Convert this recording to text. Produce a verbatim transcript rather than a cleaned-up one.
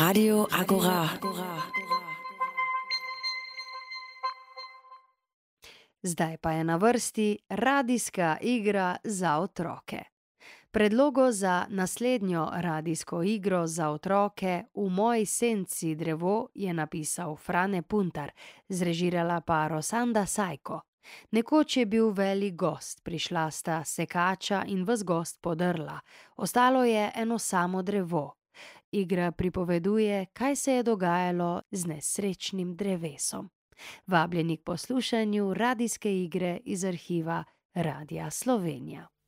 Radio Agora. Zdaj pa je na vrsti radijska igra za otroke. Predlogo za naslednjo radijsko igro za otroke V moji senci drevo je napisal Frane Puntar, zrežirala pa Rosanda Sajko. Nekoč je bil velik gost, prišla sta sekača in ves gost podrla. Ostalo je eno samo drevo. Igra pripoveduje, kaj se je dogajalo z nesrečnim drevesom. Vabljeni k poslušanju radijske igre iz arhiva Radia Slovenija.